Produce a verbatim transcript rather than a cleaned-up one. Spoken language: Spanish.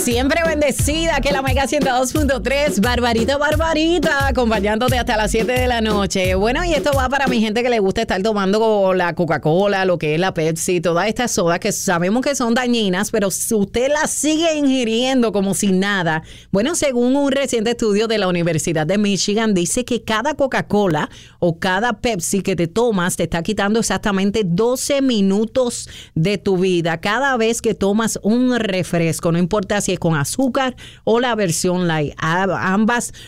Siempre bendecida, que la Mega ciento dos punto tres, Barbarita, Barbarita, acompañándote hasta las siete de la noche. Bueno, y esto va para mi gente que le gusta estar tomando la Coca-Cola, lo que es la Pepsi, todas estas sodas que sabemos que son dañinas, pero si usted las sigue ingiriendo como si nada. Bueno, según un reciente estudio de la Universidad de Michigan, dice que cada Coca-Cola o cada Pepsi que te tomas te está quitando exactamente doce minutos de tu vida cada vez que tomas un refresco, no importa si es con azúcar o la versión light. Ambas